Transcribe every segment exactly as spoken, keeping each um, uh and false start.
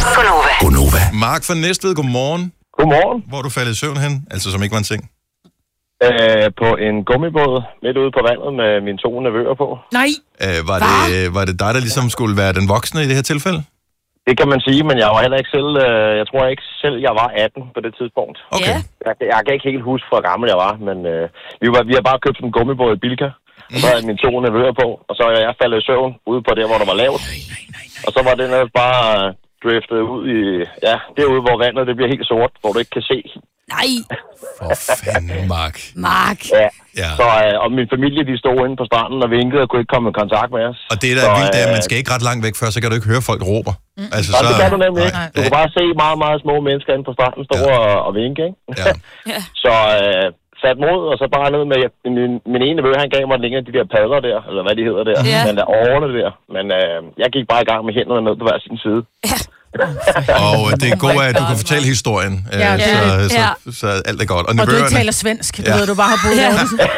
Gunova. Gunova. Mark fra Næstved, godmorgen. Godmorgen. Hvor er du faldet i søvn hen? Altså som ikke var en seng? Øh, på en gummibåd midt ude på vandet med mine to nevøer på. Nej. Øh, var, det, var det dig, der ligesom skulle være den voksne i det her tilfælde? Det kan man sige, men jeg var heller ikke selv... Øh, jeg tror ikke selv, jeg var atten på det tidspunkt. Okay. Jeg, jeg kan ikke helt huske, hvor gammel jeg var, men øh, vi, var, vi har bare købt en gummibåd i Bilka. Og så havde mine to nevøer på, og så er jeg faldet i søvn ude på det, hvor der var lavt. Og så var det netop bare uh, driftet ud i... Ja, derude, hvor vandet det bliver helt sort, hvor du ikke kan se. Nej. For fanden, Mark. Mark. Ja. Ja. Så, øh, og min familie, de stod inde på stranden og vinkede og kunne ikke komme i kontakt med os. Og det, der er så, vildt, det er, at man øh, skal ikke ret langt væk før, så kan du ikke høre folk råber. Mm. Altså, så, så... det kan du nemlig ikke. Nej. Du kan bare se meget, meget små mennesker inde på stranden stå ja. og, og vinke, ikke? Ja. Så øh, sat mod, og så bare ned med... Min, min ene nevø, han gav mig en af de der padler der, eller hvad de hedder der. Ja. Men der årene der. Men øh, jeg gik bare i gang med hænderne ned på hver sin side. Ja. Og det er godt, at du kan fortælle historien, øh, Ja, så, ja. så, så, så alt er godt. Og, og du ikke taler svensk, du Ja. ved, du bare har boet Ja.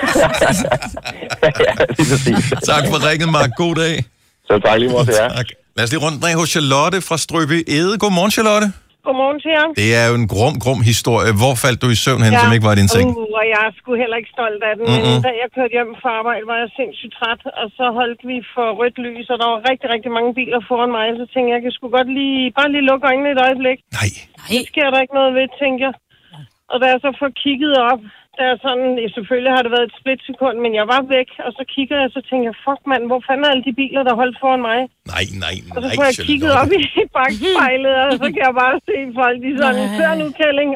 der. Tak for ringet, Mark. God dag. Så tak lige måde til jer. Tak. Lad os lige rundt med hos Charlotte fra Strøby Ede. Godmorgen, Charlotte. Godmorgen til jer. Det er jo en grum, grum historie. Hvor faldt du i søvn hen, ja. som ikke var i din seng? Uh, og jeg er sgu heller ikke stolt af den. Mm-mm. Men da jeg kørte hjem fra arbejde, var jeg sindssygt træt. Og så holdt vi for rødt lys, og der var rigtig, rigtig mange biler foran mig. Så tænkte jeg, jeg kan sgu godt lige, bare lige lukke øjnene et øjeblik. Nej. Så sker der ikke noget ved, tænker jeg. Og da jeg så får kigget op, der er sådan, selvfølgelig har det været et splitsekund, men jeg var væk, og så kigger jeg, så tænker jeg, fuck mand, hvor fanden er alle de biler, der holdt foran mig? Nej, nej, nej, Og så får jeg kigget op i bagspejlet, og så kan jeg bare se folk, de sådan, før nu, Kælling,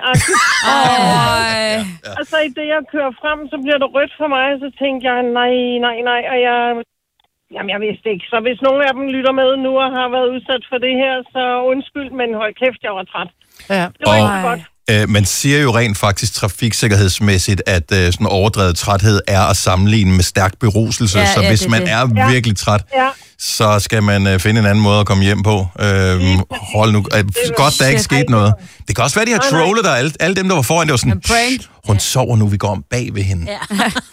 og så i det, jeg kører frem, så bliver det rødt for mig, så tænker jeg, nej, nej, nej, og jeg... Jamen, jeg vidste ikke. Så hvis nogen af dem lytter med nu og har været udsat for det her, så undskyld, men hold kæft, jeg var træt. Ja. Det var Og- ikke godt. Øh, man siger jo rent faktisk trafiksikkerhedsmæssigt, at øh, sådan overdrevet træthed er at sammenligne med stærk beruselse. Ja, så ja, hvis det man det. er Ja. virkelig træt, Ja. så skal man øh, finde en anden måde at komme hjem på. Øh, hold nu. Øh, godt, der ikke skete noget. Det kan også være, de har Nej, nej. trollet dig. Alle, alle dem, der var foran, det var sådan, En prank. hun sover nu, vi går om bag ved hende. Ja.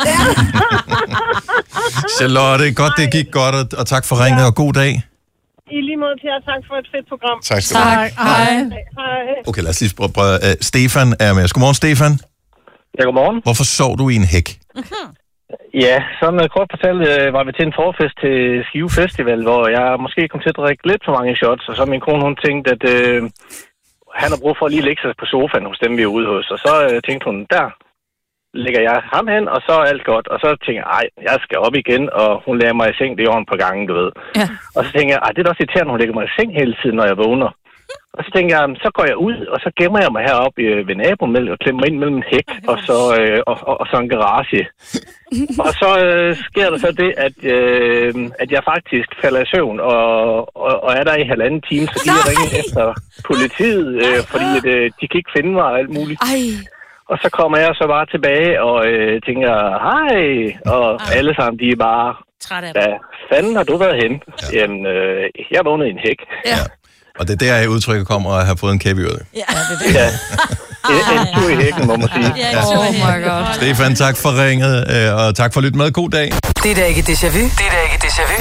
Charlotte, godt det gik godt, og, og tak for ringet, og god dag. I lige måde til jer, tak for et fedt program. Tak skal du have. Tak. Hej. Hej. Okay, lad os lige prøve. prøve. Uh, Stefan er med os. Godmorgen, Stefan. Ja, godmorgen. Hvorfor sov du i en hæk? Ja, sådan uh, kort fortalt uh, var vi til en forfest til Skive Festival, hvor jeg måske kom til at drikke lidt for mange shots, og så min kone, hun tænkte, at uh, han har brug for at lige lægge sig på sofaen hos dem, vi er ude hos. Og så uh, tænkte hun, der lægger jeg ham hen, og så er alt godt. Og så tænkte jeg, ej, jeg skal op igen, og hun lægger mig i seng, det er jo på gangen, du ved. Ja. Og så tænker jeg, ej, det er da også irriterende, hun lægger mig i seng hele tiden, når jeg vågner. Og så tænker jeg, så går jeg ud, og så gemmer jeg mig heroppe øh, ved naboen og klemmer ind mellem en hæk og så, øh, og, og, og så en garage. Og så øh, sker der så det, at, øh, at jeg faktisk falder i søvn og, og, og er der i halvanden time, så de har ringet efter politiet, øh, fordi at, øh, de kan ikke finde mig og alt muligt. Ej. Og så kommer jeg så bare tilbage og øh, tænker, hej, og Ej. alle sammen, de er bare, Træt af hvad fanden har du været hen? Ja. Jamen, øh, jeg vågnede i en hæk. Ja. Og det er der, udtrykket kommer at have fået en kæp i øret. Ja, det er det. Ja. En, en tur i hækken, må man sige. Ja, oh my god. Stefan, tak for ringet, øh, og tak for at lytte med. God dag. Det er da ikke déjà vu. Det er da ikke déjà vu.